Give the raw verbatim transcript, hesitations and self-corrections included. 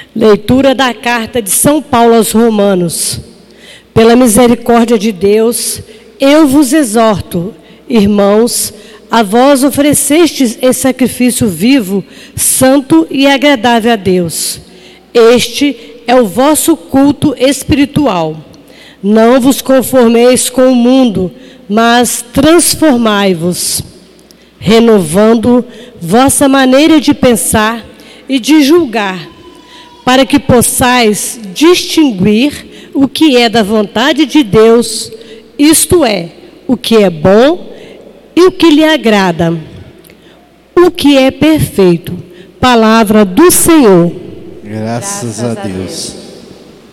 Leitura da carta de São Paulo aos Romanos. Pela misericórdia de Deus, eu vos exorto, irmãos, a vós oferecestes esse sacrifício vivo, santo e agradável a Deus. Este é o vosso culto espiritual. Não vos conformeis com o mundo, mas transformai-vos, renovando vossa maneira de pensar e de julgar, para que possais distinguir o que é da vontade de Deus, isto é, o que é bom e o que lhe agrada, o que é perfeito. Palavra do Senhor. Graças a Deus.